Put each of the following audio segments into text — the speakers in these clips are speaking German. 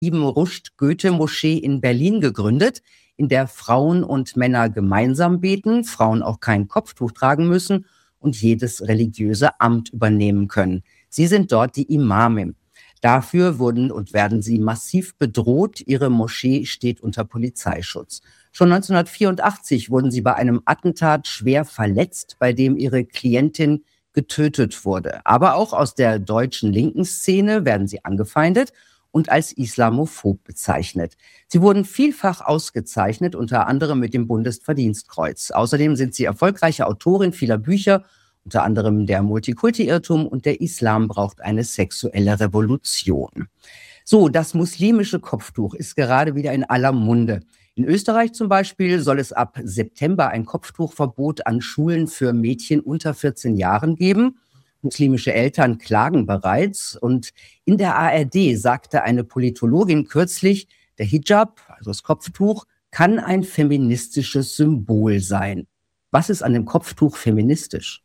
Ibn Rushd Goethe-Moschee in Berlin gegründet, in der Frauen und Männer gemeinsam beten, Frauen auch kein Kopftuch tragen müssen und jedes religiöse Amt übernehmen können. Sie sind dort die Imame. Dafür wurden und werden sie massiv bedroht. Ihre Moschee steht unter Polizeischutz. Schon 1984 wurden sie bei einem Attentat schwer verletzt, bei dem ihre Klientin getötet wurde. Aber auch aus der deutschen linken Szene werden sie angefeindet und als islamophob bezeichnet. Sie wurden vielfach ausgezeichnet, unter anderem mit dem Bundesverdienstkreuz. Außerdem sind sie erfolgreiche Autorin vieler Bücher, unter anderem Der Multikulti-Irrtum und Der Islam braucht eine sexuelle Revolution. So, das muslimische Kopftuch ist gerade wieder in aller Munde. In Österreich zum Beispiel soll es ab September ein Kopftuchverbot an Schulen für Mädchen unter 14 Jahren geben. Muslimische Eltern klagen bereits. Und in der ARD sagte eine Politologin kürzlich, der Hijab, also das Kopftuch, kann ein feministisches Symbol sein. Was ist an dem Kopftuch feministisch?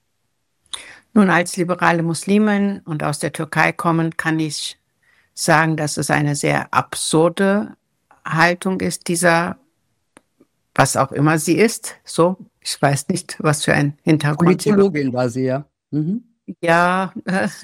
Nun, als liberale Muslimin und aus der Türkei kommend, kann ich sagen, dass es eine sehr absurde Haltung ist, dieser, was auch immer sie ist. So, ich weiß nicht, was für ein Hintergrund. Politologin war sie, ja. Ja,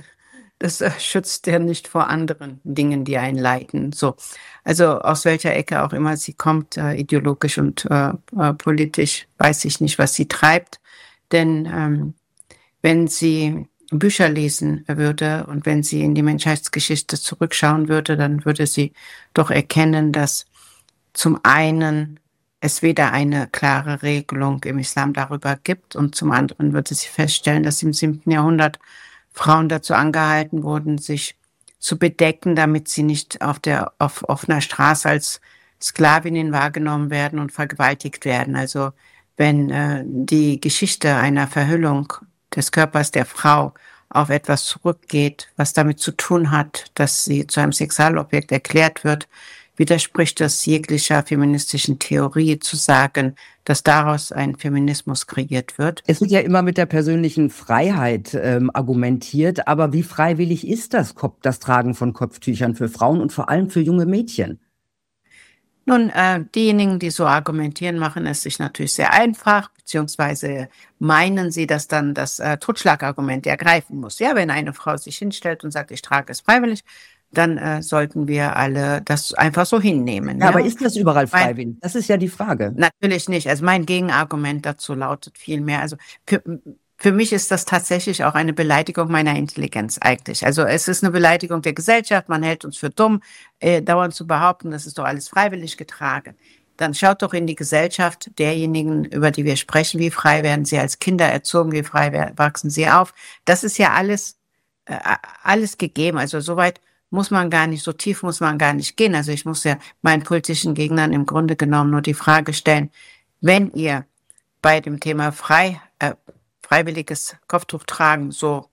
das schützt ja nicht vor anderen Dingen, die einen leiten. So, also aus welcher Ecke auch immer sie kommt, ideologisch und politisch, weiß ich nicht, was sie treibt. Denn wenn sie Bücher lesen würde und wenn sie in die Menschheitsgeschichte zurückschauen würde, dann würde sie doch erkennen, dass zum einen es weder eine klare Regelung im Islam darüber gibt und zum anderen würde sie feststellen, dass im 7. Jahrhundert Frauen dazu angehalten wurden, sich zu bedecken, damit sie nicht auf offener Straße als Sklavinnen wahrgenommen werden und vergewaltigt werden. Also wenn die Geschichte einer Verhüllung des Körpers der Frau auf etwas zurückgeht, was damit zu tun hat, dass sie zu einem Sexualobjekt erklärt wird, widerspricht das jeglicher feministischen Theorie zu sagen, dass daraus ein Feminismus kreiert wird. Es wird ja immer mit der persönlichen Freiheit argumentiert, aber wie freiwillig ist das Tragen von Kopftüchern für Frauen und vor allem für junge Mädchen? Nun, diejenigen, die so argumentieren, machen es sich natürlich sehr einfach, beziehungsweise meinen sie, dass dann das Totschlagargument ergreifen muss. Ja, wenn eine Frau sich hinstellt und sagt, ich trage es freiwillig, dann sollten wir alle das einfach so hinnehmen. Ja, aber ist das überall freiwillig? Das ist ja die Frage. Natürlich nicht. Also mein Gegenargument dazu lautet vielmehr, also für mich ist das tatsächlich auch eine Beleidigung meiner Intelligenz eigentlich. Also es ist eine Beleidigung der Gesellschaft, man hält uns für dumm, dauernd zu behaupten, das ist doch alles freiwillig getragen. Dann schaut doch in die Gesellschaft derjenigen, über die wir sprechen, wie frei werden sie als Kinder erzogen, wie frei wachsen sie auf. Das ist ja alles gegeben. Also soweit muss man gar nicht, so tief muss man gar nicht gehen. Also ich muss ja meinen politischen Gegnern im Grunde genommen nur die Frage stellen, wenn ihr bei dem Thema freiwilliges Kopftuch tragen so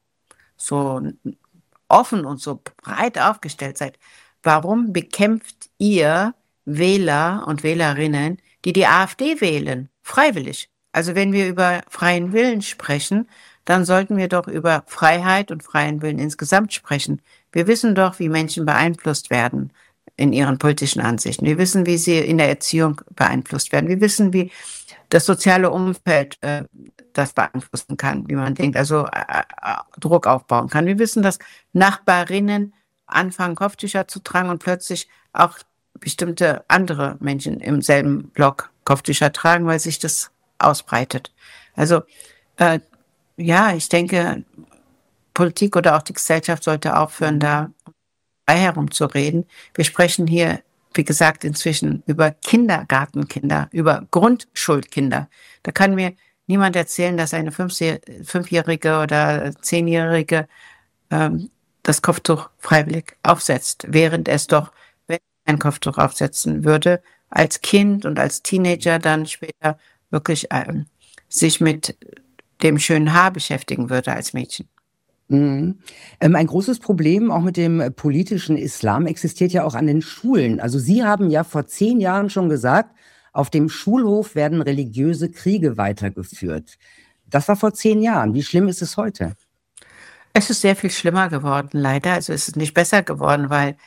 offen und so breit aufgestellt seid, warum bekämpft ihr Wähler und Wählerinnen, die AfD wählen, freiwillig? Also wenn wir über freien Willen sprechen, dann sollten wir doch über Freiheit und freien Willen insgesamt sprechen. Wir wissen doch, wie Menschen beeinflusst werden in ihren politischen Ansichten. Wir wissen, wie sie in der Erziehung beeinflusst werden. Wir wissen, wie das soziale Umfeld das beeinflussen kann, wie man denkt, also Druck aufbauen kann. Wir wissen, dass Nachbarinnen anfangen, Kopftücher zu tragen und plötzlich auch bestimmte andere Menschen im selben Block Kopftücher tragen, weil sich das ausbreitet. Also ja, ich denke, Politik oder auch die Gesellschaft sollte aufhören, da frei herumzureden. Wir sprechen hier, wie gesagt, inzwischen über Kindergartenkinder, über Grundschulkinder. Da kann mir niemand erzählen, dass eine 5-Jährige oder 10-Jährige das Kopftuch freiwillig aufsetzt, während es doch, wenn ein Kopftuch aufsetzen würde, als Kind und als Teenager dann später wirklich sich mit dem schönen Haar beschäftigen würde als Mädchen. Mhm. Ein großes Problem auch mit dem politischen Islam existiert ja auch an den Schulen. Also Sie haben ja vor 10 Jahren schon gesagt, auf dem Schulhof werden religiöse Kriege weitergeführt. Das war vor 10 Jahren. Wie schlimm ist es heute? Es ist sehr viel schlimmer geworden, leider. Also es ist nicht besser geworden, weil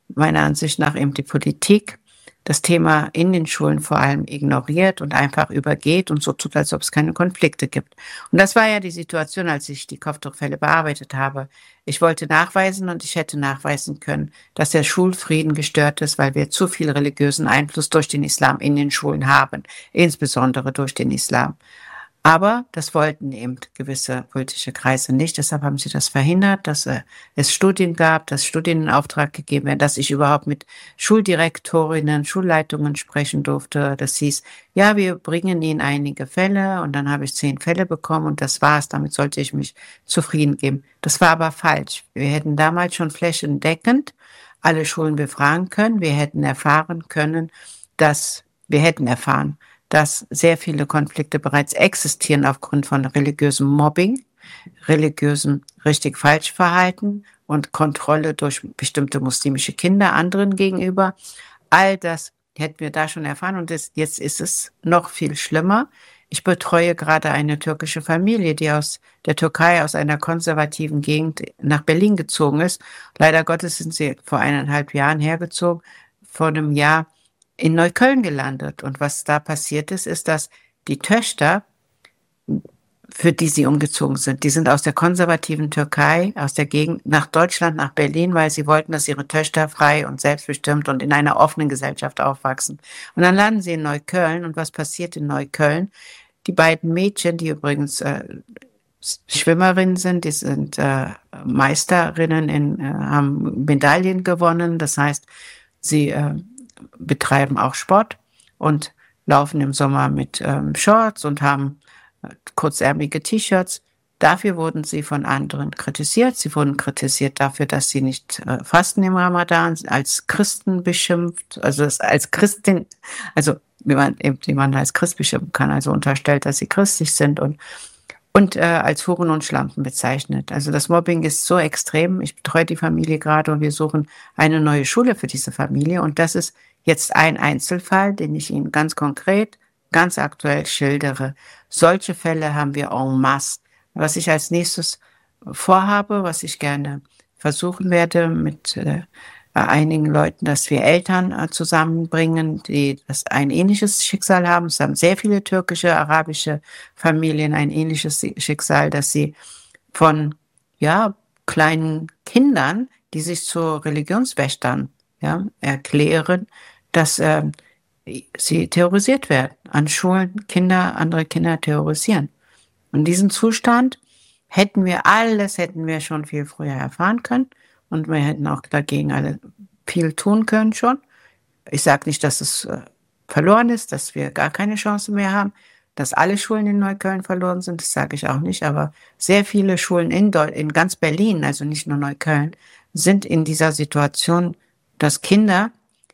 meiner Ansicht nach eben die Politik das Thema in den Schulen vor allem ignoriert und einfach übergeht und so tut, als ob es keine Konflikte gibt. Und das war ja die Situation, als ich die Kopftuchfälle bearbeitet habe. Ich wollte nachweisen und ich hätte nachweisen können, dass der Schulfrieden gestört ist, weil wir zu viel religiösen Einfluss durch den Islam in den Schulen haben, insbesondere durch den Islam. Aber das wollten eben gewisse politische Kreise nicht. Deshalb haben sie das verhindert, dass es Studien gab, dass Studien in Auftrag gegeben werden, dass ich überhaupt mit Schuldirektorinnen, Schulleitungen sprechen durfte. Das hieß, ja, wir bringen Ihnen einige Fälle und dann habe ich 10 Fälle bekommen und das war's. Damit sollte ich mich zufrieden geben. Das war aber falsch. Wir hätten damals schon flächendeckend alle Schulen befragen können. Wir hätten erfahren können, wir hätten erfahren, dass sehr viele Konflikte bereits existieren aufgrund von religiösem Mobbing, religiösem Richtig-Falsch-Verhalten und Kontrolle durch bestimmte muslimische Kinder anderen gegenüber. All das hätten wir da schon erfahren und jetzt ist es noch viel schlimmer. Ich betreue gerade eine türkische Familie, die aus der Türkei, aus einer konservativen Gegend nach Berlin gezogen ist. Leider Gottes sind sie vor 1,5 Jahren hergezogen, vor einem Jahr in Neukölln gelandet. Und was da passiert ist, ist, dass die Töchter, für die sie umgezogen sind, die sind aus der konservativen Türkei, aus der Gegend nach Deutschland, nach Berlin, weil sie wollten, dass ihre Töchter frei und selbstbestimmt und in einer offenen Gesellschaft aufwachsen. Und dann landen sie in Neukölln. Und was passiert in Neukölln? Die beiden Mädchen, die übrigens Schwimmerinnen sind, die sind Meisterinnen, haben Medaillen gewonnen. Das heißt, sie betreiben auch Sport und laufen im Sommer mit Shorts und haben kurzärmelige T-Shirts. Dafür wurden sie von anderen kritisiert. Sie wurden kritisiert dafür, dass sie nicht fasten im Ramadan, als Christen beschimpft, also als Christin, also wie man als Christ beschimpfen kann, also unterstellt, dass sie christlich sind und als Huren und Schlampen bezeichnet. Also das Mobbing ist so extrem. Ich betreue die Familie gerade und wir suchen eine neue Schule für diese Familie. Und das ist jetzt ein Einzelfall, den ich Ihnen ganz konkret, ganz aktuell schildere. Solche Fälle haben wir en masse. Was ich als nächstes vorhabe, was ich gerne versuchen werde mit einigen Leuten, dass wir Eltern zusammenbringen, die das ein ähnliches Schicksal haben. Es haben sehr viele türkische, arabische Familien ein ähnliches Schicksal, dass sie von kleinen Kindern, die sich zu Religionswächtern erklären, dass sie terrorisiert werden. An Schulen andere Kinder terrorisieren. Und diesen Zustand hätten wir schon viel früher erfahren können. Und wir hätten auch dagegen alle viel tun können schon. Ich sage nicht, dass es verloren ist, dass wir gar keine Chance mehr haben, dass alle Schulen in Neukölln verloren sind. Das sage ich auch nicht. Aber sehr viele Schulen in ganz Berlin, also nicht nur Neukölln, sind in dieser Situation, dass Kinder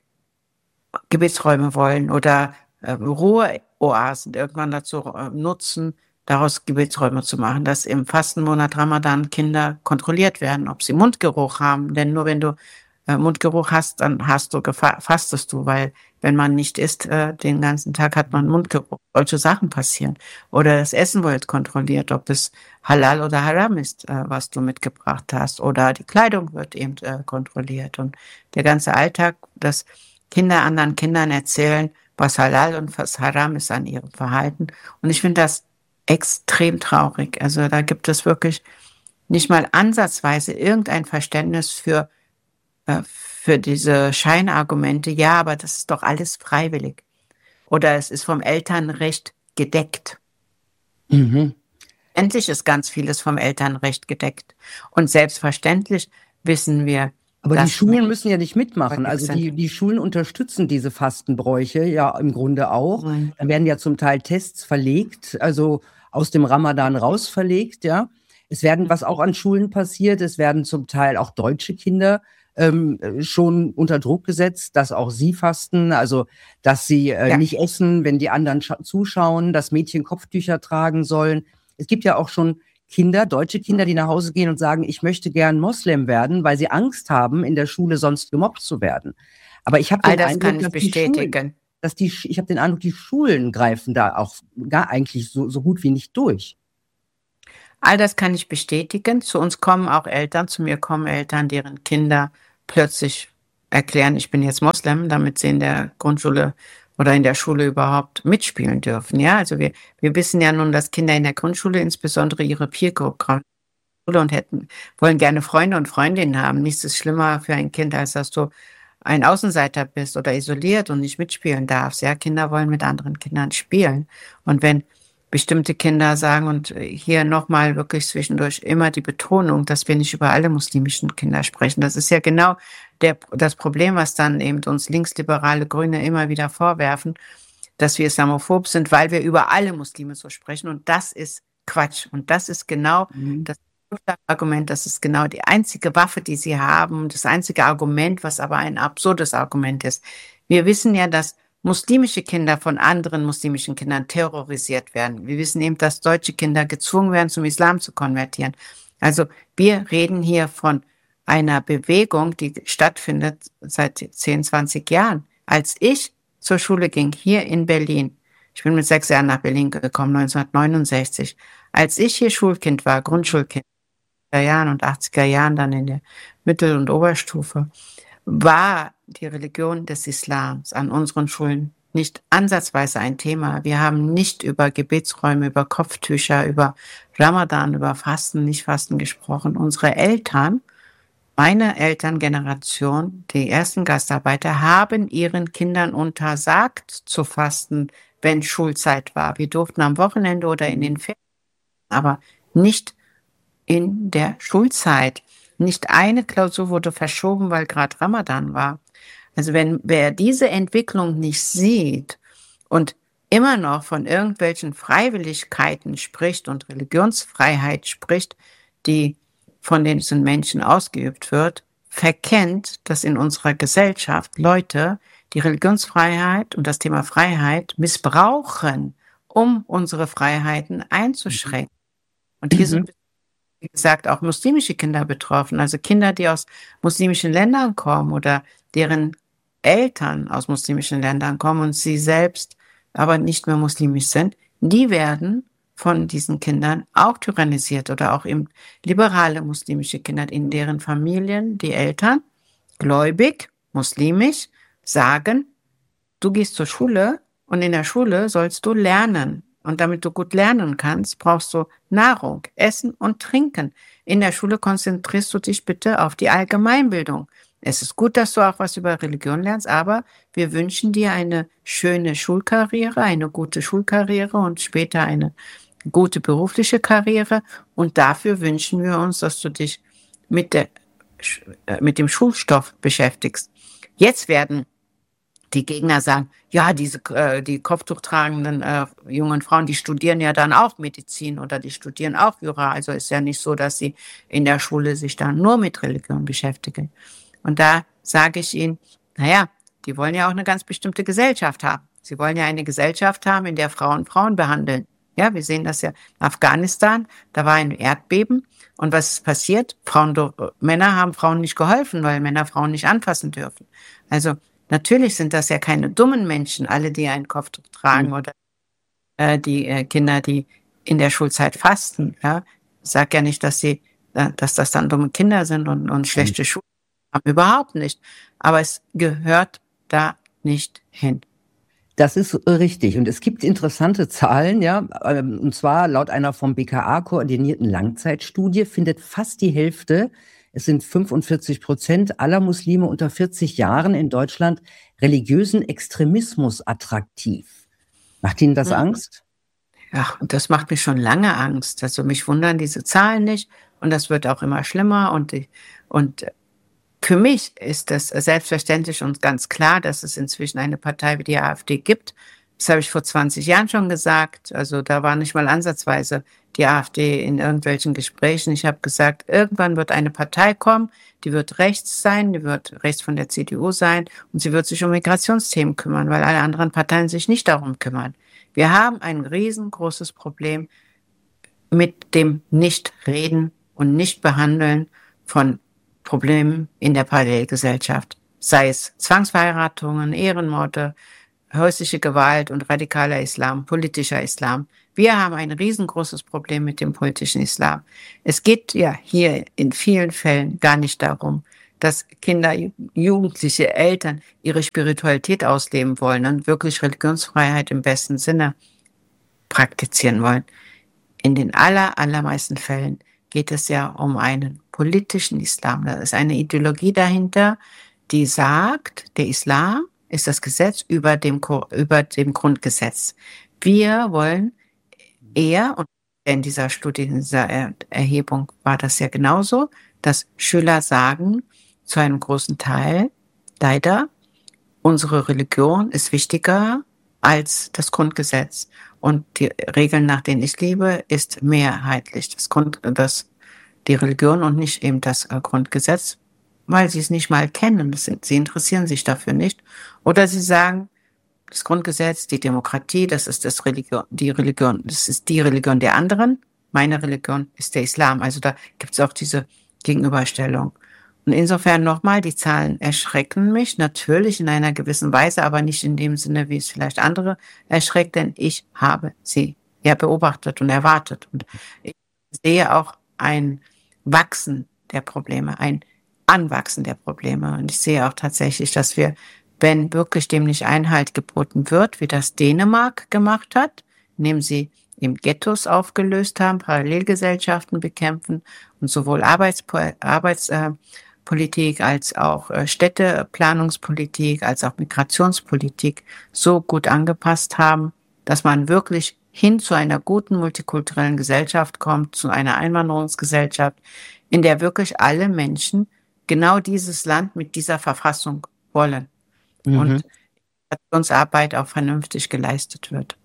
Gebetsräume wollen oder Ruheoasen irgendwann dazu nutzen, daraus Gebetsräume zu machen, dass im Fastenmonat Ramadan Kinder kontrolliert werden, ob sie Mundgeruch haben. Denn nur wenn du Mundgeruch hast, dann fastest du, weil wenn man nicht isst, den ganzen Tag hat man Mundgeruch. Solche Sachen passieren. Oder das Essen wird kontrolliert, ob es halal oder haram ist, was du mitgebracht hast. Oder die Kleidung wird eben kontrolliert. Und der ganze Alltag, dass Kinder anderen Kindern erzählen, was halal und was haram ist an ihrem Verhalten. Und ich finde das extrem traurig. Also da gibt es wirklich nicht mal ansatzweise irgendein Verständnis für diese Scheinargumente. Ja, aber das ist doch alles freiwillig. Oder es ist vom Elternrecht gedeckt. Mhm. Endlich ist ganz vieles vom Elternrecht gedeckt. Und selbstverständlich wissen wir, Aber die dass Schulen müssen ja nicht mitmachen. häufig Also sind. die Schulen unterstützen diese Fastenbräuche ja im Grunde auch. Mhm. Da werden ja zum Teil Tests verlegt, also aus dem Ramadan raus verlegt, ja. Es werden, was auch an Schulen passiert, es werden zum Teil auch deutsche Kinder schon unter Druck gesetzt, dass auch sie fasten, also dass sie Ja. nicht essen, wenn die anderen zuschauen, dass Mädchen Kopftücher tragen sollen. Es gibt ja auch schon Kinder, deutsche Kinder, die nach Hause gehen und sagen, ich möchte gern Moslem werden, weil sie Angst haben, in der Schule sonst gemobbt zu werden. Aber ich habe All den das Eindruck, kann ich dass die Schulen, bestätigen. ich habe den Eindruck, die Schulen greifen da auch gar eigentlich so gut wie nicht durch. All das kann ich bestätigen. Zu mir kommen Eltern, deren Kinder plötzlich erklären, ich bin jetzt Moslem, damit sie in der Grundschule oder in der Schule überhaupt mitspielen dürfen. Ja, also wir wissen ja nun, dass Kinder in der Grundschule insbesondere ihre Peer Group und wollen gerne Freunde und Freundinnen haben. Nichts ist schlimmer für ein Kind, als dass du ein Außenseiter bist oder isoliert und nicht mitspielen darfst. Ja, Kinder wollen mit anderen Kindern spielen. Und wenn bestimmte Kinder sagen, und hier nochmal wirklich zwischendurch immer die Betonung, dass wir nicht über alle muslimischen Kinder sprechen. Das ist ja genau das Problem, was dann eben uns linksliberale Grüne immer wieder vorwerfen, dass wir islamophob sind, weil wir über alle Muslime so sprechen. Und das ist Quatsch. Und das ist genau das Argument, das ist genau die einzige Waffe, die sie haben, das einzige Argument, was aber ein absurdes Argument ist. Wir wissen ja, dass muslimische Kinder von anderen muslimischen Kindern terrorisiert werden. Wir wissen eben, dass deutsche Kinder gezwungen werden, zum Islam zu konvertieren. Also wir reden hier von einer Bewegung, die stattfindet seit 10, 20 Jahren. Als ich zur Schule ging, hier in Berlin, ich bin mit 6 Jahren nach Berlin gekommen, 1969, als ich hier Schulkind war, Grundschulkind, Jahren und 80er Jahren dann in der Mittel- und Oberstufe, war die Religion des Islams an unseren Schulen nicht ansatzweise ein Thema. Wir haben nicht über Gebetsräume, über Kopftücher, über Ramadan, über Fasten, Nicht-Fasten gesprochen. Unsere Eltern, meine Elterngeneration, die ersten Gastarbeiter, haben ihren Kindern untersagt zu fasten, wenn Schulzeit war. Wir durften am Wochenende oder in den Ferien, aber nicht in der Schulzeit. Nicht eine Klausur wurde verschoben, weil gerade Ramadan war. Also wer diese Entwicklung nicht sieht und immer noch von irgendwelchen Freiwilligkeiten spricht und Religionsfreiheit spricht, die von diesen Menschen ausgeübt wird, verkennt, dass in unserer Gesellschaft Leute die Religionsfreiheit und das Thema Freiheit missbrauchen, um unsere Freiheiten einzuschränken. Und hier sind, wie gesagt, auch muslimische Kinder betroffen, also Kinder, die aus muslimischen Ländern kommen oder deren Eltern aus muslimischen Ländern kommen und sie selbst aber nicht mehr muslimisch sind, die werden von diesen Kindern auch tyrannisiert oder auch eben liberale muslimische Kinder, in deren Familien die Eltern gläubig, muslimisch sagen, du gehst zur Schule und in der Schule sollst du lernen. Und damit du gut lernen kannst, brauchst du Nahrung, Essen und Trinken. In der Schule konzentrierst du dich bitte auf die Allgemeinbildung. Es ist gut, dass du auch was über Religion lernst, aber wir wünschen dir eine schöne Schulkarriere, eine gute Schulkarriere und später eine gute berufliche Karriere. Und dafür wünschen wir uns, dass du dich mit dem Schulstoff beschäftigst. Jetzt werden die Gegner sagen, ja, die Kopftuch tragenden jungen Frauen, die studieren ja dann auch Medizin oder die studieren auch Jura. Also ist ja nicht so, dass sie in der Schule sich dann nur mit Religion beschäftigen. Und da sage ich ihnen, naja, die wollen ja auch eine ganz bestimmte Gesellschaft haben. Sie wollen ja eine Gesellschaft haben, in der Frauen Frauen behandeln. Ja, wir sehen das ja in Afghanistan, da war ein Erdbeben. Und was ist passiert? Männer haben Frauen nicht geholfen, weil Männer Frauen nicht anfassen dürfen. Also natürlich sind das ja keine dummen Menschen, alle, die ein Kopftuch tragen oder die Kinder, die in der Schulzeit fasten. Ja, ich sage ja nicht, dass das dann dumme Kinder sind und schlechte Schulen haben, überhaupt nicht. Aber es gehört da nicht hin. Das ist richtig. Und es gibt interessante Zahlen, ja. Und zwar laut einer vom BKA koordinierten Langzeitstudie findet fast die Hälfte, es sind 45% aller Muslime unter 40 Jahren in Deutschland, religiösen Extremismus attraktiv. Macht Ihnen das Angst? Ja, das macht mir schon lange Angst. Also mich wundern diese Zahlen nicht. Und das wird auch immer schlimmer. Und für mich ist das selbstverständlich und ganz klar, dass es inzwischen eine Partei wie die AfD gibt. Das habe ich vor 20 Jahren schon gesagt. Also da war nicht mal ansatzweise die AfD in irgendwelchen Gesprächen. Ich habe gesagt, irgendwann wird eine Partei kommen, die wird rechts sein, die wird rechts von der CDU sein und sie wird sich um Migrationsthemen kümmern, weil alle anderen Parteien sich nicht darum kümmern. Wir haben ein riesengroßes Problem mit dem Nichtreden und Nichtbehandeln von Problemen in der Parallelgesellschaft, sei es Zwangsverheiratungen, Ehrenmorde, häusliche Gewalt und radikaler Islam, politischer Islam. Wir haben ein riesengroßes Problem mit dem politischen Islam. Es geht ja hier in vielen Fällen gar nicht darum, dass Kinder, Jugendliche, Eltern ihre Spiritualität ausleben wollen und wirklich Religionsfreiheit im besten Sinne praktizieren wollen. In den allermeisten Fällen geht es ja um einen politischen Islam. Da ist eine Ideologie dahinter, die sagt, der Islam ist das Gesetz über dem Grundgesetz. Wir wollen eher, und in dieser Studie, in dieser Erhebung war das ja genauso, dass Schüler sagen, zu einem großen Teil, leider, unsere Religion ist wichtiger als das Grundgesetz. Und die Regeln, nach denen ich lebe, ist mehrheitlich die Religion und nicht eben das Grundgesetz, weil sie es nicht mal kennen. Sie interessieren sich dafür nicht. Oder sie sagen, das Grundgesetz, die Demokratie, das ist das die Religion der anderen. Meine Religion ist der Islam. Also da gibt es auch diese Gegenüberstellung. Und insofern nochmal, die Zahlen erschrecken mich natürlich in einer gewissen Weise, aber nicht in dem Sinne, wie es vielleicht andere erschreckt, denn ich habe sie ja beobachtet und erwartet. Und ich sehe auch ein Wachsen der Probleme, ein Anwachsen der Probleme. Und ich sehe auch tatsächlich, dass wir, wenn wirklich dem nicht Einhalt geboten wird, wie das Dänemark gemacht hat, indem sie eben Ghettos aufgelöst haben, Parallelgesellschaften bekämpfen und sowohl Arbeitspolitik als auch Städteplanungspolitik als auch Migrationspolitik so gut angepasst haben, dass man wirklich hin zu einer guten multikulturellen Gesellschaft kommt, zu einer Einwanderungsgesellschaft, in der wirklich alle Menschen genau dieses Land mit dieser Verfassung wollen und Migrationsarbeit auch vernünftig geleistet wird.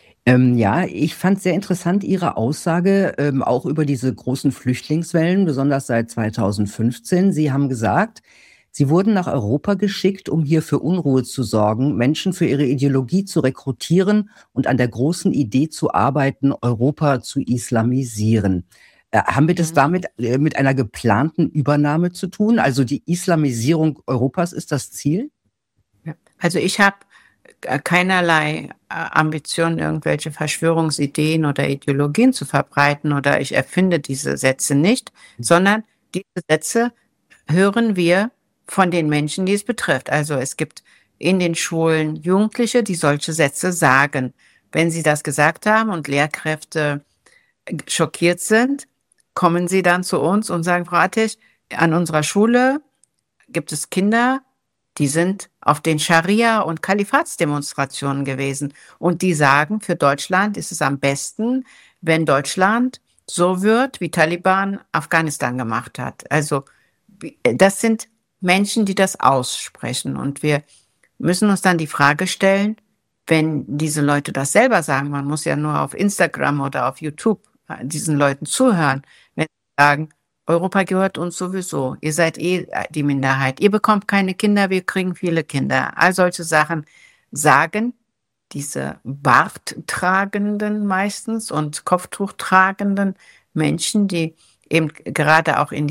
Ja, ich fand sehr interessant Ihre Aussage, auch über diese großen Flüchtlingswellen, besonders seit 2015. Sie haben gesagt, Sie wurden nach Europa geschickt, um hier für Unruhe zu sorgen, Menschen für ihre Ideologie zu rekrutieren und an der großen Idee zu arbeiten, Europa zu islamisieren. Haben wir das damit mit einer geplanten Übernahme zu tun? Also die Islamisierung Europas ist das Ziel? Ja. Also ich habe keinerlei Ambitionen, irgendwelche Verschwörungsideen oder Ideologien zu verbreiten, oder ich erfinde diese Sätze nicht, sondern diese Sätze hören wir von den Menschen, die es betrifft. Also es gibt in den Schulen Jugendliche, die solche Sätze sagen. Wenn sie das gesagt haben und Lehrkräfte schockiert sind, kommen sie dann zu uns und sagen, Frau Attig, an unserer Schule gibt es Kinder, die sind auf den Scharia- und Kalifatsdemonstrationen gewesen. Und die sagen, für Deutschland ist es am besten, wenn Deutschland so wird, wie Taliban Afghanistan gemacht hat. Also das sind Menschen, die das aussprechen. Und wir müssen uns dann die Frage stellen, wenn diese Leute das selber sagen, man muss ja nur auf Instagram oder auf YouTube diesen Leuten zuhören, wenn sie sagen, Europa gehört uns sowieso, ihr seid die Minderheit, ihr bekommt keine Kinder, wir kriegen viele Kinder. All solche Sachen sagen diese barttragenden meistens und Kopftuchtragenden Menschen, die eben gerade auch in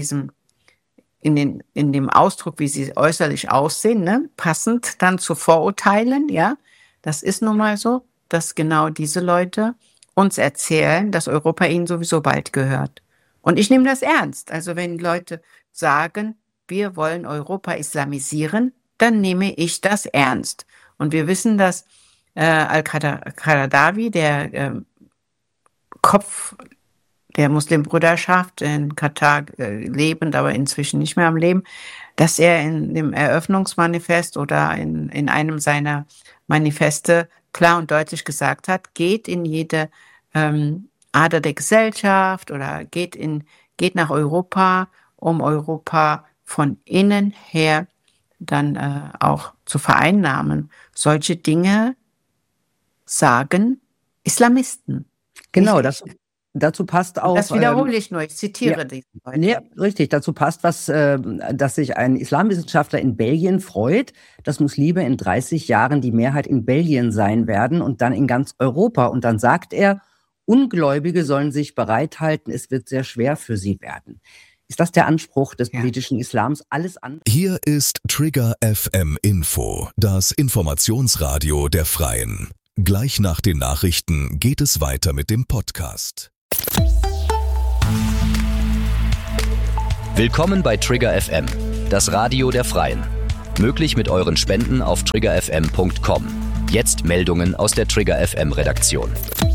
dem Ausdruck, wie sie äußerlich aussehen, ne, passend dann zu Vorurteilen, ja, das ist nun mal so, dass genau diese Leute uns erzählen, dass Europa ihnen sowieso bald gehört. Und ich nehme das ernst. Also wenn Leute sagen, wir wollen Europa islamisieren, dann nehme ich das ernst. Und wir wissen, dass Al-Qaradawi, der Kopf der Muslimbruderschaft in Katar lebend, aber inzwischen nicht mehr am Leben, dass er in dem Eröffnungsmanifest oder in einem seiner Manifeste klar und deutlich gesagt hat, geht in jede Ader der Gesellschaft oder geht nach Europa, um Europa von innen her dann auch zu vereinnahmen. Solche Dinge sagen Islamisten. Genau, dazu passt auch. Das wiederhole ich nur, ich zitiere die Leute. Nee, richtig, dazu passt dass sich ein Islamwissenschaftler in Belgien freut, dass Muslime in 30 Jahren die Mehrheit in Belgien sein werden und dann in ganz Europa. Und dann sagt er, Ungläubige sollen sich bereithalten, es wird sehr schwer für sie werden. Ist das der Anspruch des politischen Islams? Alles andere? Hier ist Trigger FM Info, das Informationsradio der Freien. Gleich nach den Nachrichten geht es weiter mit dem Podcast. Willkommen bei Trigger FM. Das Radio der Freien. Möglich mit euren Spenden auf triggerfm.com. Jetzt Meldungen aus der Trigger FM Redaktion.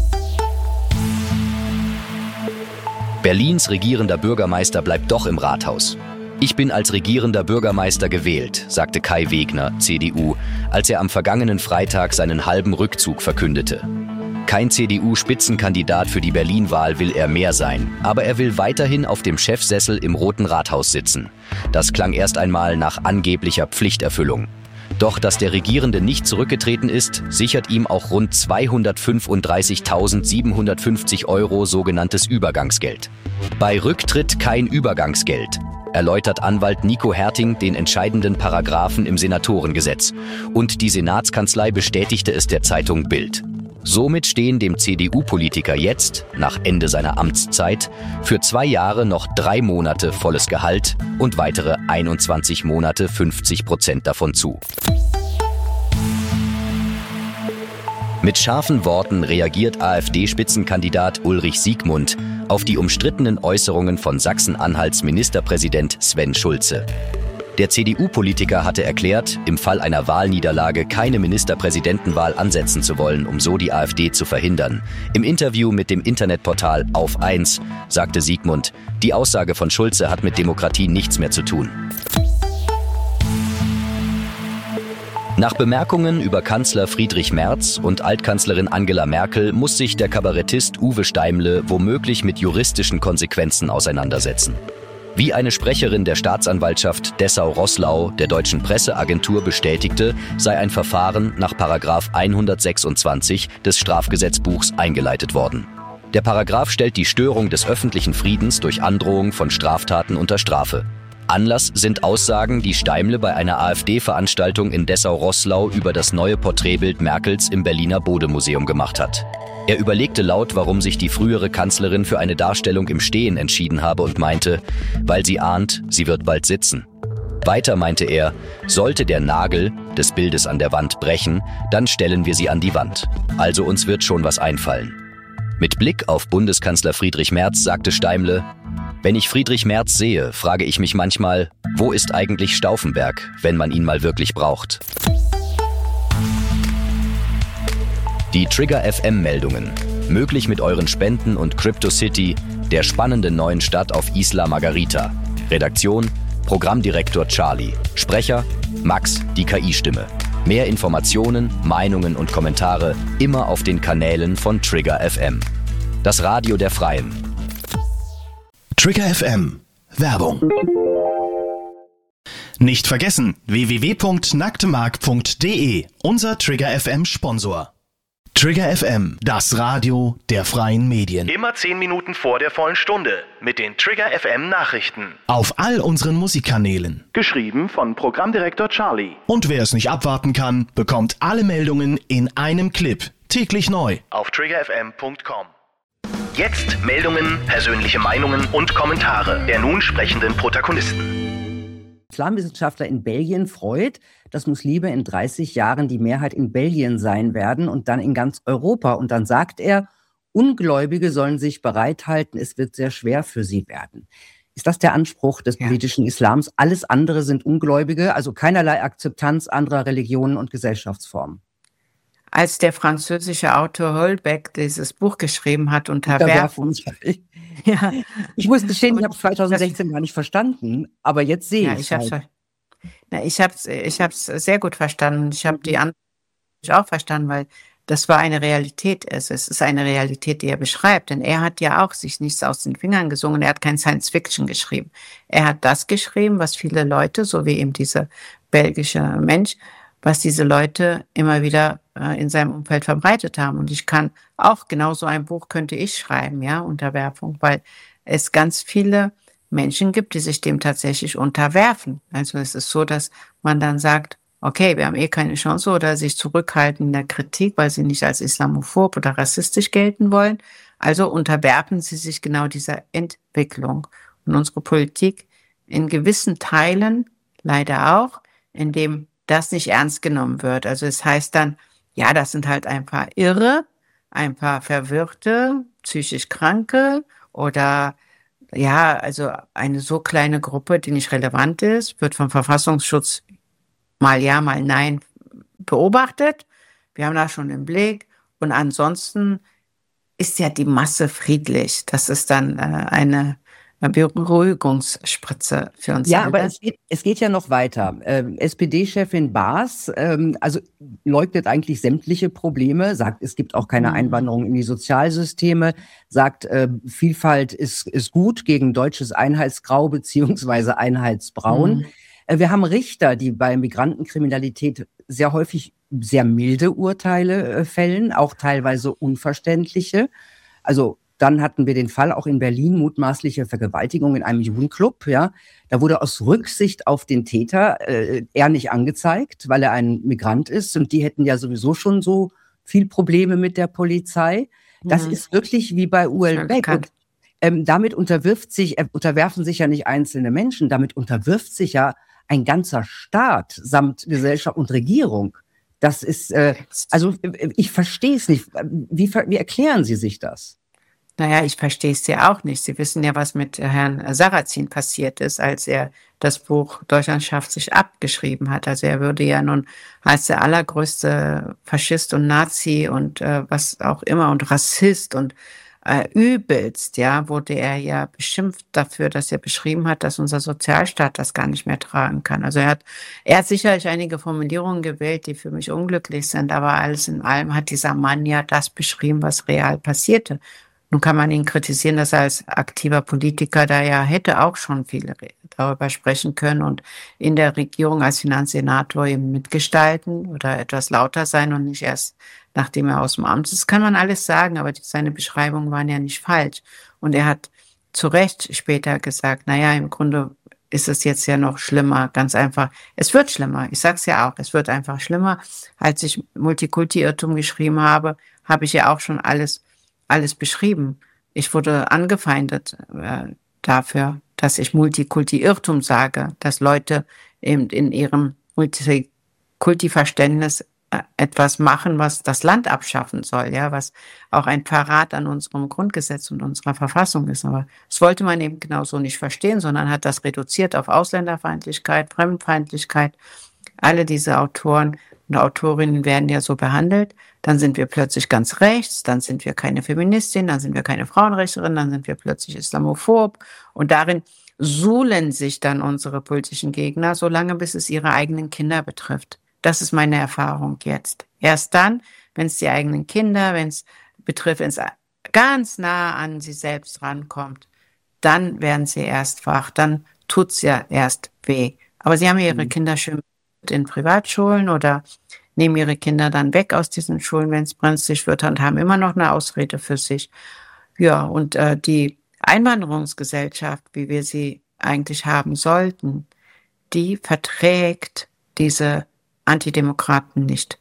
Berlins regierender Bürgermeister bleibt doch im Rathaus. Ich bin als regierender Bürgermeister gewählt, sagte Kai Wegner, CDU, als er am vergangenen Freitag seinen halben Rückzug verkündete. Kein CDU-Spitzenkandidat für die Berlin-Wahl will er mehr sein, aber er will weiterhin auf dem Chefsessel im Roten Rathaus sitzen. Das klang erst einmal nach angeblicher Pflichterfüllung. Doch dass der Regierende nicht zurückgetreten ist, sichert ihm auch rund 235.750 € sogenanntes Übergangsgeld. Bei Rücktritt kein Übergangsgeld, erläutert Anwalt Nico Herting den entscheidenden Paragraphen im Senatorengesetz. Und die Senatskanzlei bestätigte es der Zeitung Bild. Somit stehen dem CDU-Politiker jetzt, nach Ende seiner Amtszeit, für 2 Jahre noch 3 Monate volles Gehalt und weitere 21 Monate 50% davon zu. Mit scharfen Worten reagiert AfD-Spitzenkandidat Ulrich Siegmund auf die umstrittenen Äußerungen von Sachsen-Anhalts Ministerpräsident Sven Schulze. Der CDU-Politiker hatte erklärt, im Fall einer Wahlniederlage keine Ministerpräsidentenwahl ansetzen zu wollen, um so die AfD zu verhindern. Im Interview mit dem Internetportal Auf 1 sagte Siegmund, die Aussage von Schulze hat mit Demokratie nichts mehr zu tun. Nach Bemerkungen über Kanzler Friedrich Merz und Altkanzlerin Angela Merkel muss sich der Kabarettist Uwe Steimle womöglich mit juristischen Konsequenzen auseinandersetzen. Wie eine Sprecherin der Staatsanwaltschaft Dessau-Roßlau der deutschen Presseagentur bestätigte, sei ein Verfahren nach § 126 des Strafgesetzbuchs eingeleitet worden. Der Paragraph stellt die Störung des öffentlichen Friedens durch Androhung von Straftaten unter Strafe. Anlass sind Aussagen, die Steimle bei einer AfD-Veranstaltung in Dessau-Roßlau über das neue Porträtbild Merkels im Berliner Bode-Museum gemacht hat. Er überlegte laut, warum sich die frühere Kanzlerin für eine Darstellung im Stehen entschieden habe und meinte, weil sie ahnt, sie wird bald sitzen. Weiter meinte er, sollte der Nagel des Bildes an der Wand brechen, dann stellen wir sie an die Wand. Also uns wird schon was einfallen. Mit Blick auf Bundeskanzler Friedrich Merz sagte Steimle, wenn ich Friedrich Merz sehe, frage ich mich manchmal, wo ist eigentlich Stauffenberg, wenn man ihn mal wirklich braucht? Die Trigger FM Meldungen. Möglich mit euren Spenden und CryptoCity, der spannenden neuen Stadt auf Isla Margarita. Redaktion, Programmdirektor Charlie. Sprecher, Max, die KI-Stimme. Mehr Informationen, Meinungen und Kommentare immer auf den Kanälen von Trigger FM. Das Radio der Freien. Trigger FM. Werbung. Nicht vergessen, www.nacktemark.de, unser Trigger FM Sponsor. Trigger FM, das Radio der freien Medien. Immer 10 Minuten vor der vollen Stunde mit den Trigger FM Nachrichten. Auf all unseren Musikkanälen. Geschrieben von Programmdirektor Charlie. Und wer es nicht abwarten kann, bekommt alle Meldungen in einem Clip. Täglich neu. Auf triggerfm.com. Jetzt Meldungen, persönliche Meinungen und Kommentare der nun sprechenden Protagonisten. Islamwissenschaftler in Belgien freut, dass Muslime in 30 Jahren die Mehrheit in Belgien sein werden und dann in ganz Europa. Und dann sagt er, Ungläubige sollen sich bereithalten, es wird sehr schwer für sie werden. Ist das der Anspruch des politischen Islams? Alles andere sind Ungläubige, also keinerlei Akzeptanz anderer Religionen und Gesellschaftsformen. Als der französische Autor Holbeck dieses Buch geschrieben hat, Unterwerfung. Ja. Ich muss gestehen, ich habe es 2016 gar nicht verstanden, aber jetzt sehe ich es halt. Ich habe es sehr gut verstanden. Ich habe die Antwort auch verstanden, weil das war eine Realität. Es ist eine Realität, die er beschreibt. Denn er hat ja auch sich nichts aus den Fingern gesungen. Er hat kein Science-Fiction geschrieben. Er hat das geschrieben, was viele Leute, so wie eben dieser belgische Mensch, was diese Leute immer wieder in seinem Umfeld verbreitet haben. Und ich kann auch genau so ein Buch könnte ich schreiben, ja, Unterwerfung, weil es ganz viele Menschen gibt, die sich dem tatsächlich unterwerfen. Also es ist so, dass man dann sagt, okay, wir haben eh keine Chance oder sich zurückhalten in der Kritik, weil sie nicht als islamophob oder rassistisch gelten wollen. Also unterwerfen sie sich genau dieser Entwicklung. Und unsere Politik in gewissen Teilen leider auch, indem das nicht ernst genommen wird. Also es heißt dann, ja, das sind halt ein paar Irre, ein paar Verwirrte, psychisch Kranke oder Ja, also eine so kleine Gruppe, die nicht relevant ist, wird vom Verfassungsschutz mal ja, mal nein beobachtet. Wir haben das schon im Blick. Und ansonsten ist ja die Masse friedlich. Das ist dann eine Beruhigungsspritze für uns Ja, alle. aber es geht ja noch weiter. SPD-Chefin Baas also leugnet eigentlich sämtliche Probleme, sagt, es gibt auch keine Einwanderung in die Sozialsysteme, sagt, Vielfalt ist gut gegen deutsches Einheitsgrau beziehungsweise Einheitsbraun. Wir haben Richter, die bei Migrantenkriminalität sehr häufig sehr milde Urteile fällen, auch teilweise unverständliche. Also dann hatten wir den Fall auch in Berlin, mutmaßliche Vergewaltigung in einem Jugendclub. Ja, da wurde aus Rücksicht auf den Täter er nicht angezeigt, weil er ein Migrant ist. Und die hätten ja sowieso schon so viel Probleme mit der Polizei. Das ist wirklich wie bei Uel Beck. Und, damit unterwerfen sich ja nicht einzelne Menschen, damit unterwirft sich ja ein ganzer Staat samt Gesellschaft und Regierung. Das ist, also ich verstehe es nicht. Wie erklären Sie sich das? Naja, ich verstehe es ja auch nicht. Sie wissen ja, was mit Herrn Sarrazin passiert ist, als er das Buch Deutschland schafft sich abgeschrieben hat. Also er würde ja nun als der allergrößte Faschist und Nazi und was auch immer und Rassist und übelst, ja, wurde er ja beschimpft dafür, dass er beschrieben hat, dass unser Sozialstaat das gar nicht mehr tragen kann. Also er hat sicherlich einige Formulierungen gewählt, die für mich unglücklich sind, aber alles in allem hat dieser Mann ja das beschrieben, was real passierte. Nun kann man ihn kritisieren, dass er als aktiver Politiker da ja hätte auch schon viel darüber sprechen können und in der Regierung als Finanzsenator eben mitgestalten oder etwas lauter sein und nicht erst nachdem er aus dem Amt ist. Das kann man alles sagen, aber seine Beschreibungen waren ja nicht falsch. Und er hat zu Recht später gesagt, naja, im Grunde ist es jetzt ja noch schlimmer, ganz einfach. Es wird schlimmer, ich sag's ja auch, es wird einfach schlimmer. Als ich Multikulti-Irrtum geschrieben habe, habe ich ja auch schon alles beschrieben. Ich wurde angefeindet dafür, dass ich Multikulti-Irrtum sage, dass Leute eben in ihrem Multikulti-Verständnis etwas machen, was das Land abschaffen soll, ja, was auch ein Verrat an unserem Grundgesetz und unserer Verfassung ist. Aber das wollte man eben genauso nicht verstehen, sondern hat das reduziert auf Ausländerfeindlichkeit, Fremdenfeindlichkeit. Alle diese Autoren und Autorinnen werden ja so behandelt. Dann sind wir plötzlich ganz rechts, dann sind wir keine Feministin, dann sind wir keine Frauenrechtlerin, dann sind wir plötzlich islamophob. Und darin suhlen sich dann unsere politischen Gegner, solange bis es ihre eigenen Kinder betrifft. Das ist meine Erfahrung jetzt. Erst dann, wenn es die eigenen Kinder, wenn es ganz nah an sie selbst rankommt, dann werden sie erst wach, dann tut's ja erst weh. Aber sie haben ihre Kinder schön in Privatschulen oder nehmen ihre Kinder dann weg aus diesen Schulen, wenn es brenzlig wird, und haben immer noch eine Ausrede für sich. Ja, und die Einwanderungsgesellschaft, wie wir sie eigentlich haben sollten, die verträgt diese Antidemokraten nicht.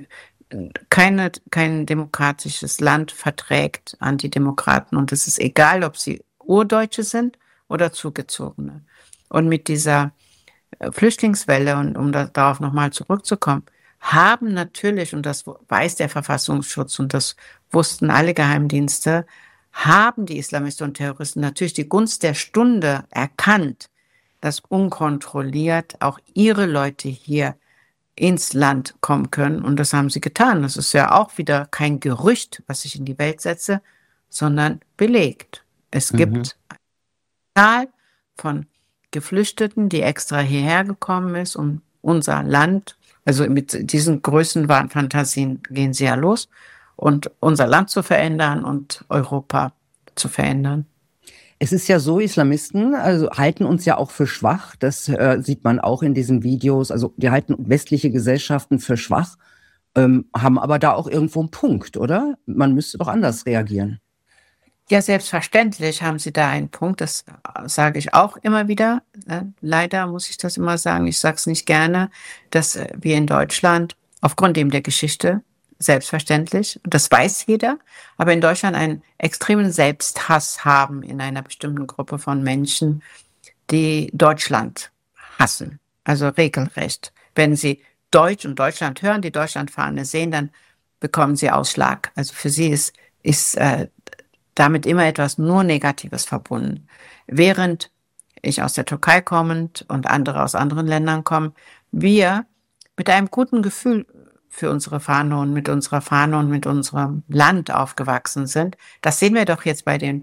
Kein demokratisches Land verträgt Antidemokraten, und es ist egal, ob sie Urdeutsche sind oder Zugezogene. Und mit dieser Flüchtlingswelle, und um darauf nochmal zurückzukommen, haben natürlich, und das weiß der Verfassungsschutz und das wussten alle Geheimdienste, haben die Islamisten und Terroristen natürlich die Gunst der Stunde erkannt, dass unkontrolliert auch ihre Leute hier ins Land kommen können. Und das haben sie getan. Das ist ja auch wieder kein Gerücht, was ich in die Welt setze, sondern belegt. Es gibt eine Zahl von Geflüchteten, die extra hierher gekommen ist, um unser Land, also mit diesen Größenwahnfantasien gehen sie ja los, und unser Land zu verändern und Europa zu verändern. Es ist ja so, Islamisten halten uns ja auch für schwach. Das sieht man auch in diesen Videos. Also die halten westliche Gesellschaften für schwach, haben aber da auch irgendwo einen Punkt, oder? Man müsste doch anders reagieren. Ja, selbstverständlich haben Sie da einen Punkt. Das sage ich auch immer wieder. Leider muss ich das immer sagen. Ich sage es nicht gerne, dass wir in Deutschland aufgrund eben der Geschichte selbstverständlich, und das weiß jeder, aber in Deutschland einen extremen Selbsthass haben in einer bestimmten Gruppe von Menschen, die Deutschland hassen, also regelrecht. Wenn sie Deutsch und Deutschland hören, die Deutschlandfahne sehen, dann bekommen sie Ausschlag. Also für sie ist damit immer etwas nur Negatives verbunden. Während ich aus der Türkei kommend und andere aus anderen Ländern kommen, wir mit einem guten Gefühl für unsere Fahne und mit unserer Fahne und mit unserem Land aufgewachsen sind. Das sehen wir doch jetzt bei der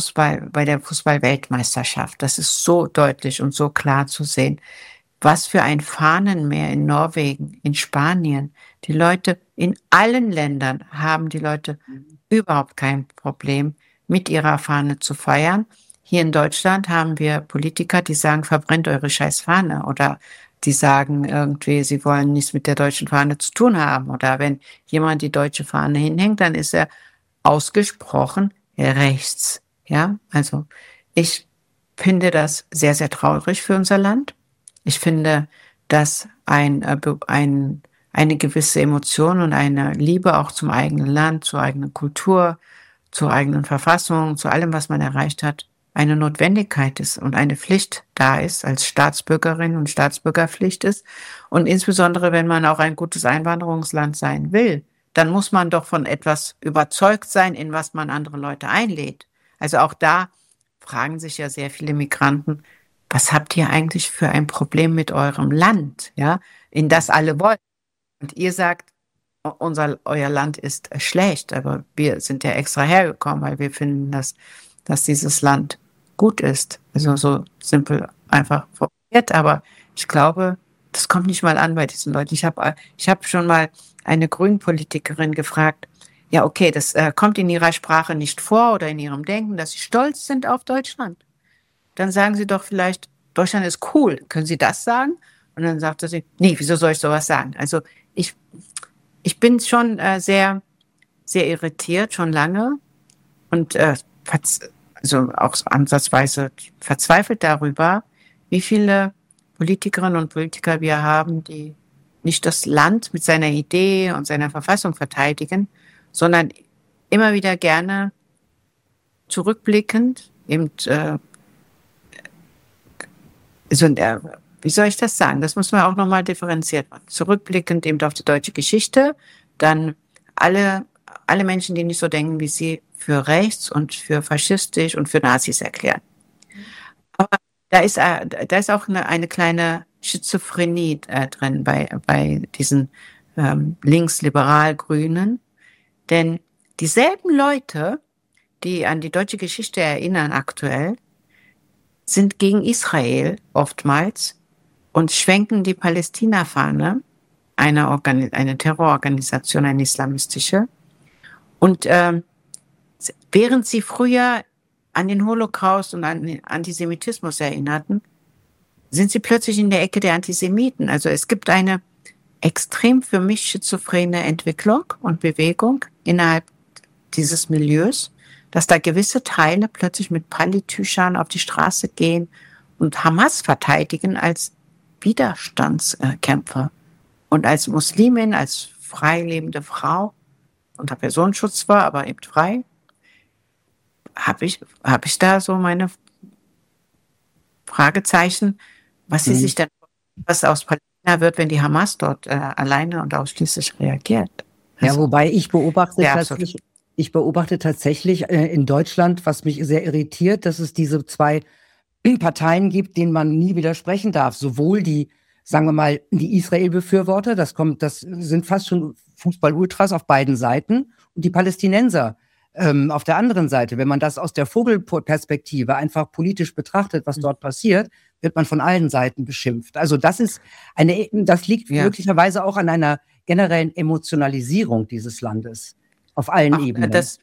Fußball-Weltmeisterschaft. Das ist so deutlich und so klar zu sehen. Was für ein Fahnenmeer in Norwegen, in Spanien. Die Leute in allen Ländern haben die Leute überhaupt kein Problem, mit ihrer Fahne zu feiern. Hier in Deutschland haben wir Politiker, die sagen, verbrennt eure scheiß Fahne, oder die sagen irgendwie, sie wollen nichts mit der deutschen Fahne zu tun haben. Oder wenn jemand die deutsche Fahne hinhängt, dann ist er ausgesprochen rechts. Ja, also ich finde das sehr, sehr traurig für unser Land. Ich finde, dass eine gewisse Emotion und eine Liebe auch zum eigenen Land, zur eigenen Kultur, zur eigenen Verfassung, zu allem, was man erreicht hat, eine Notwendigkeit ist und eine Pflicht da ist, als Staatsbürgerin und Staatsbürgerpflicht ist. Und insbesondere, wenn man auch ein gutes Einwanderungsland sein will, dann muss man doch von etwas überzeugt sein, in was man andere Leute einlädt. Also auch da fragen sich ja sehr viele Migranten, was habt ihr eigentlich für ein Problem mit eurem Land, ja, in das alle wollen? Und ihr sagt, euer Land ist schlecht, aber wir sind ja extra hergekommen, weil wir finden, dass dieses Land gut ist. Also so simpel einfach formuliert, aber ich glaube, das kommt nicht mal an bei diesen Leuten. Ich hab schon mal eine Grünpolitikerin gefragt, ja okay, das kommt in ihrer Sprache nicht vor oder in ihrem Denken, dass sie stolz sind auf Deutschland. Dann sagen sie doch vielleicht, Deutschland ist cool. Können Sie das sagen? Und dann sagte sie, nee, wieso soll ich sowas sagen? Also ich bin schon sehr, sehr irritiert, schon lange und also auch ansatzweise verzweifelt darüber, wie viele Politikerinnen und Politiker wir haben, die nicht das Land mit seiner Idee und seiner Verfassung verteidigen, sondern immer wieder gerne zurückblickend, eben, wie soll ich das sagen? Das muss man auch nochmal differenziert machen. Zurückblickend eben auf die deutsche Geschichte, dann alle Menschen, die nicht so denken wie sie, für rechts und für faschistisch und für Nazis erklären. Aber da ist auch eine kleine Schizophrenie drin bei diesen linksliberal-Grünen. Denn dieselben Leute, die an die deutsche Geschichte erinnern aktuell, sind gegen Israel oftmals und schwenken die Palästina-Fahne, eine Terrororganisation, eine islamistische. Und während sie früher an den Holocaust und an den Antisemitismus erinnerten, sind sie plötzlich in der Ecke der Antisemiten. Also es gibt eine extrem für mich schizophrene Entwicklung und Bewegung innerhalb dieses Milieus, dass da gewisse Teile plötzlich mit Pallitüchern auf die Straße gehen und Hamas verteidigen als Widerstandskämpfer. Und als Muslimin, als frei lebende Frau, unter Personenschutz zwar, aber eben frei, habe ich da so meine Fragezeichen, was sie sich denn, was aus Palästina wird, wenn die Hamas dort alleine und ausschließlich reagiert. Also, ja, wobei ich beobachte tatsächlich in Deutschland, was mich sehr irritiert, dass es diese zwei Parteien gibt, denen man nie widersprechen darf. Sowohl die, sagen wir mal, die Israel-Befürworter, das sind fast schon Fußball-Ultras auf beiden Seiten, und die Palästinenser auf der anderen Seite. Wenn man das aus der Vogelperspektive einfach politisch betrachtet, was dort passiert, wird man von allen Seiten beschimpft. Also das liegt möglicherweise auch an einer generellen Emotionalisierung dieses Landes auf allen Ebenen. Das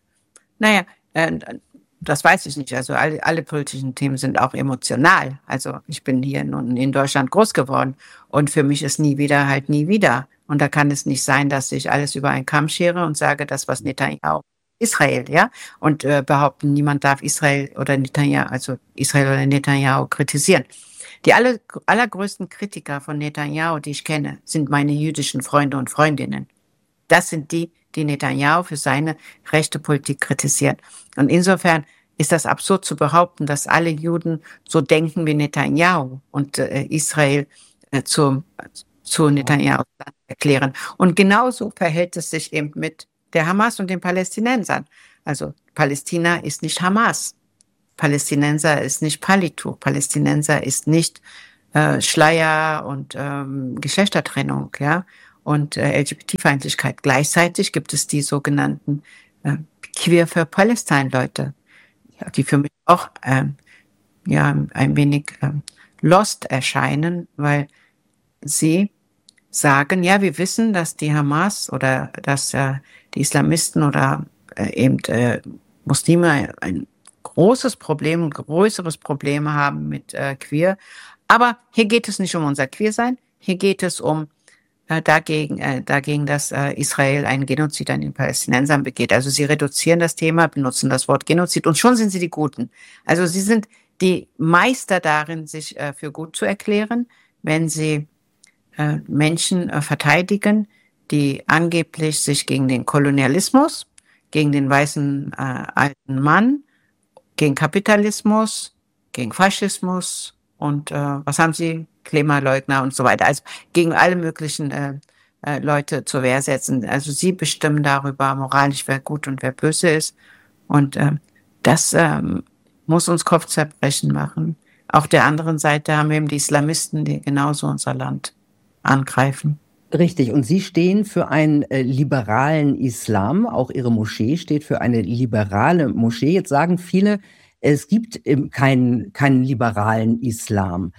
weiß ich nicht. Also alle politischen Themen sind auch emotional. Also ich bin hier nun in Deutschland groß geworden und für mich ist nie wieder halt nie wieder. Und da kann es nicht sein, dass ich alles über einen Kamm schere und sage, das was Netanyahu Israel, ja, und behaupten, niemand darf Israel oder Netanyahu kritisieren. Die allergrößten Kritiker von Netanyahu, die ich kenne, sind meine jüdischen Freunde und Freundinnen. Das sind die Netanyahu für seine rechte Politik kritisieren. Und insofern ist das absurd zu behaupten, dass alle Juden so denken wie Netanyahu und Israel zu Netanyahu erklären. Und genauso verhält es sich eben mit der Hamas und den Palästinensern. Also Palästina ist nicht Hamas. Palästinenser ist nicht Palituch. Palästinenser ist nicht Schleier und Geschlechtertrennung, ja, und LGBT-Feindlichkeit. Gleichzeitig gibt es die sogenannten Queer for Palestine-Leute, die für mich auch ein wenig lost erscheinen, weil sie sagen, ja, wir wissen, dass die Hamas oder dass die Islamisten oder Muslime ein großes Problem, ein größeres Problem haben mit Queer. Aber hier geht es nicht um unser Queersein, hier geht es um dagegen, dass Israel einen Genozid an den Palästinensern begeht. Also sie reduzieren das Thema, benutzen das Wort Genozid und schon sind sie die Guten. Also sie sind die Meister darin, sich für gut zu erklären, wenn sie Menschen verteidigen, die angeblich sich gegen den Kolonialismus, gegen den weißen alten Mann, gegen Kapitalismus, gegen Faschismus und was haben sie? Klimaleugner und so weiter. Also gegen alle möglichen Leute zur Wehr setzen. Also sie bestimmen darüber moralisch, wer gut und wer böse ist. Und das muss uns Kopfzerbrechen machen. Auf der anderen Seite haben wir eben die Islamisten, die genauso unser Land angreifen. Richtig. Und Sie stehen für einen liberalen Islam. Auch Ihre Moschee steht für eine liberale Moschee. Jetzt sagen viele, es gibt keinen liberalen Islam.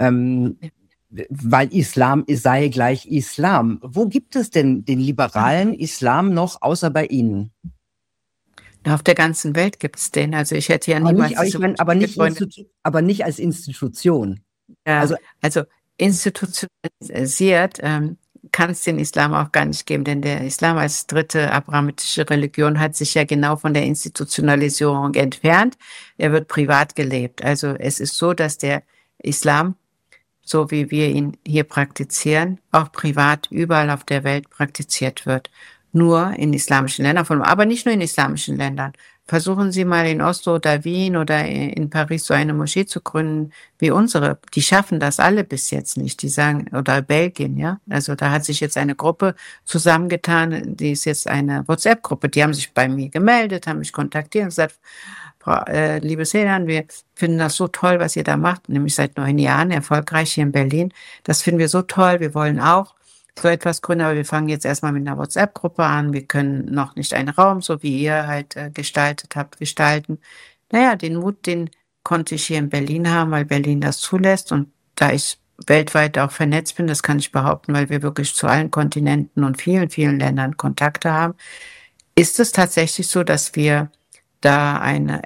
Weil Islam sei gleich Islam. Wo gibt es denn den liberalen Islam noch, außer bei Ihnen? Auf der ganzen Welt gibt es den. Also ich hätte ja niemals... Aber nicht als Institution. Ja, also institutionalisiert kann es den Islam auch gar nicht geben, denn der Islam als dritte abrahamitische Religion hat sich ja genau von der Institutionalisierung entfernt. Er wird privat gelebt. Also es ist so, dass der Islam, so wie wir ihn hier praktizieren, auch privat überall auf der Welt praktiziert wird. Nur in islamischen Ländern, aber nicht nur in islamischen Ländern. Versuchen Sie mal in Oslo oder Wien oder in Paris so eine Moschee zu gründen wie unsere. Die schaffen das alle bis jetzt nicht. Die sagen, oder Belgien, ja. Also da hat sich jetzt eine Gruppe zusammengetan, die ist jetzt eine WhatsApp-Gruppe. Die haben sich bei mir gemeldet, haben mich kontaktiert und gesagt, Frau, liebe Sedan, wir finden das so toll, was ihr da macht, nämlich seit 9 Jahren erfolgreich hier in Berlin. Das finden wir so toll. Wir wollen auch so etwas gründen, aber wir fangen jetzt erstmal mit einer WhatsApp-Gruppe an. Wir können noch nicht einen Raum, so wie ihr halt gestaltet habt, gestalten. Naja, den Mut, den konnte ich hier in Berlin haben, weil Berlin das zulässt. Und da ich weltweit auch vernetzt bin, das kann ich behaupten, weil wir wirklich zu allen Kontinenten und vielen, vielen Ländern Kontakte haben, ist es tatsächlich so, dass wir da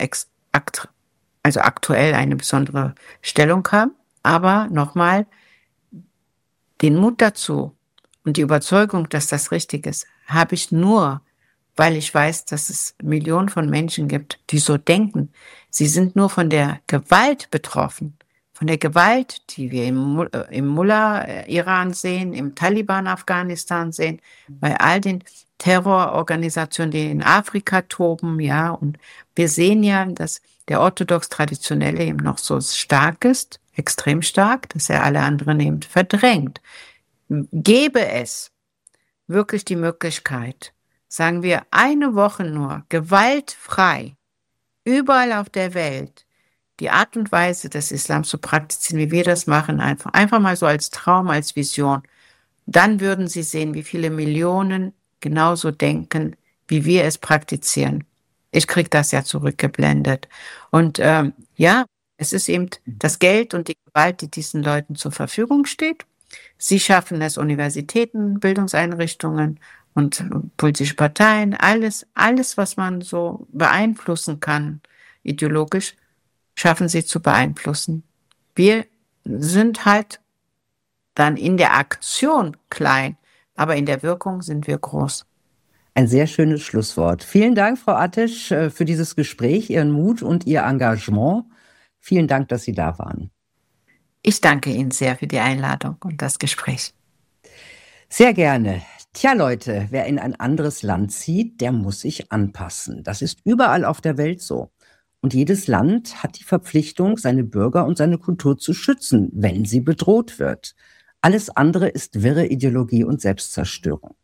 aktuell eine besondere Stellung haben. Aber nochmal, den Mut dazu und die Überzeugung, dass das richtig ist, habe ich nur, weil ich weiß, dass es Millionen von Menschen gibt, die so denken. Sie sind nur von der Gewalt betroffen. Von der Gewalt, die wir im Mullah-Iran sehen, im Taliban-Afghanistan sehen, bei all den Terrororganisationen, die in Afrika toben, ja. Und wir sehen ja, dass der orthodox-traditionelle eben noch so stark ist, extrem stark, dass er alle anderen eben verdrängt. Gäbe es wirklich die Möglichkeit, sagen wir, eine Woche nur, gewaltfrei, überall auf der Welt, die Art und Weise des Islams zu praktizieren, wie wir das machen, einfach mal so als Traum, als Vision, dann würden Sie sehen, wie viele Millionen genauso denken, wie wir es praktizieren. Ich kriege das ja zurückgeblendet. Und es ist eben das Geld und die Gewalt, die diesen Leuten zur Verfügung steht. Sie schaffen es, Universitäten, Bildungseinrichtungen und politische Parteien, alles, was man so beeinflussen kann, ideologisch, schaffen sie zu beeinflussen. Wir sind halt dann in der Aktion klein, aber in der Wirkung sind wir groß. Ein sehr schönes Schlusswort. Vielen Dank, Frau Attisch, für dieses Gespräch, Ihren Mut und Ihr Engagement. Vielen Dank, dass Sie da waren. Ich danke Ihnen sehr für die Einladung und das Gespräch. Sehr gerne. Tja, Leute, wer in ein anderes Land zieht, der muss sich anpassen. Das ist überall auf der Welt so. Und jedes Land hat die Verpflichtung, seine Bürger und seine Kultur zu schützen, wenn sie bedroht wird. Alles andere ist wirre Ideologie und Selbstzerstörung.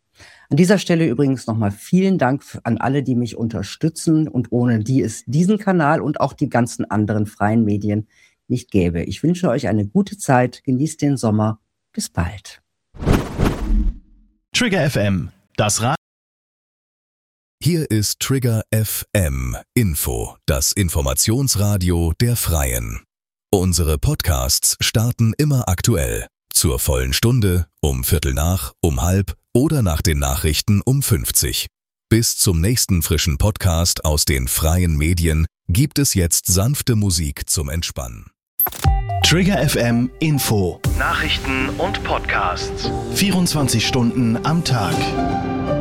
An dieser Stelle übrigens nochmal vielen Dank an alle, die mich unterstützen und ohne die es diesen Kanal und auch die ganzen anderen freien Medien nicht gäbe. Ich wünsche euch eine gute Zeit, genießt den Sommer, bis bald. Trigger FM, das Radio. Hier ist Trigger FM Info, das Informationsradio der Freien. Unsere Podcasts starten immer aktuell. Zur vollen Stunde, um 15:15, um 16:30 oder nach den Nachrichten um 50. Bis zum nächsten frischen Podcast aus den freien Medien gibt es jetzt sanfte Musik zum Entspannen. Trigger FM Info. Nachrichten und Podcasts. 24 Stunden am Tag.